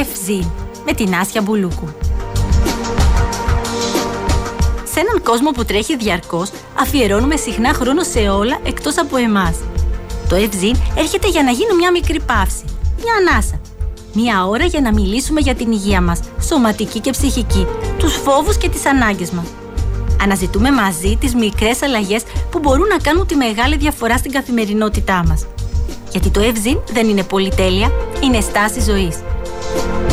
Ευζήν με την Άσια Μπουλούκου. Σε έναν κόσμο που τρέχει διαρκώς, αφιερώνουμε συχνά χρόνο σε όλα εκτός από εμάς. Το Ευζήν έρχεται για να γίνει μια μικρή παύση, μια ανάσα. Μια ώρα για να μιλήσουμε για την υγεία μας, σωματική και ψυχική, τους φόβους και τις ανάγκες μας. Αναζητούμε μαζί τις μικρές αλλαγές που μπορούν να κάνουν τη μεγάλη διαφορά στην καθημερινότητά μας. Γιατί το Ευζήν δεν είναι πολυτέλεια, είναι στάση ζωής.